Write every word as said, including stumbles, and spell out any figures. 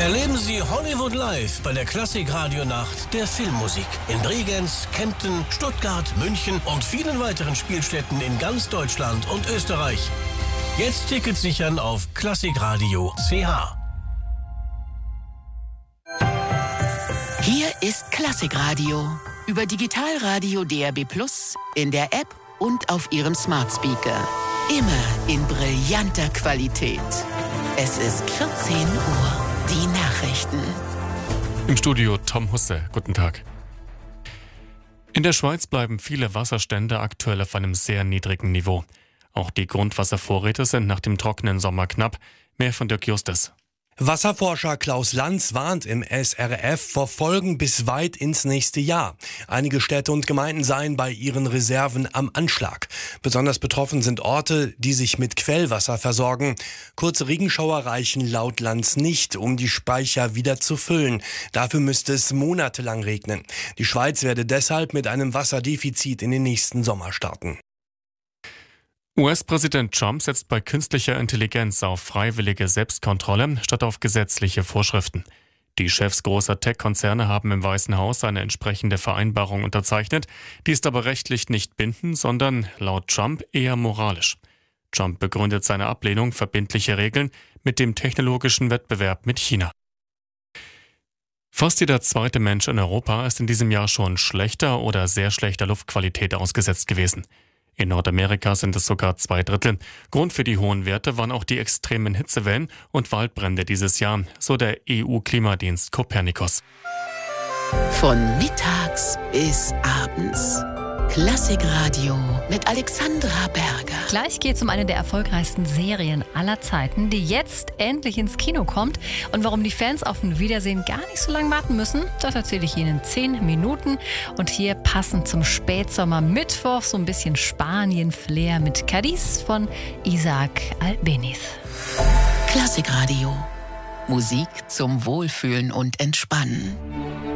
Erleben Sie Hollywood Live bei der Klassik-Radio-Nacht der Filmmusik in Bregenz, Kempten, Stuttgart, München und vielen weiteren Spielstätten in ganz Deutschland und Österreich. Jetzt Tickets sichern auf klassikradio punkt c h. Hier ist Klassikradio über Digitalradio D R B Plus, in der App und auf Ihrem Smart Speaker. Immer in brillanter Qualität. Es ist vierzehn Uhr. Die Nachrichten. Im Studio Tom Husse. Guten Tag. In der Schweiz bleiben viele Wasserstände aktuell auf einem sehr niedrigen Niveau. Auch die Grundwasservorräte sind nach dem trockenen Sommer knapp. Mehr von Dirk Justus. Wasserforscher Klaus Lanz warnt im S R F vor Folgen bis weit ins nächste Jahr. Einige Städte und Gemeinden seien bei ihren Reserven am Anschlag. Besonders betroffen sind Orte, die sich mit Quellwasser versorgen. Kurze Regenschauer reichen laut Lanz nicht, um die Speicher wieder zu füllen. Dafür müsste es monatelang regnen. Die Schweiz werde deshalb mit einem Wasserdefizit in den nächsten Sommer starten. U S-Präsident Trump setzt bei künstlicher Intelligenz auf freiwillige Selbstkontrolle statt auf gesetzliche Vorschriften. Die Chefs großer Tech-Konzerne haben im Weißen Haus eine entsprechende Vereinbarung unterzeichnet. Die ist aber rechtlich nicht bindend, sondern laut Trump eher moralisch. Trump begründet seine Ablehnung verbindlicher Regeln mit dem technologischen Wettbewerb mit China. Fast jeder zweite Mensch in Europa ist in diesem Jahr schon schlechter oder sehr schlechter Luftqualität ausgesetzt gewesen. In Nordamerika sind es sogar zwei Drittel. Grund für die hohen Werte waren auch die extremen Hitzewellen und Waldbrände dieses Jahr, so der E U-Klimadienst Copernicus. Von mittags bis abends. Klassikradio mit Alexandra Berger. Gleich geht es um eine der erfolgreichsten Serien aller Zeiten, die jetzt endlich ins Kino kommt. Und warum die Fans auf ein Wiedersehen gar nicht so lange warten müssen, das erzähle ich Ihnen in zehn Minuten. Und hier passend zum Spätsommer Mittwoch so ein bisschen Spanien-Flair mit Cadiz von Isaac Albeniz. Klassikradio. Musik zum Wohlfühlen und Entspannen.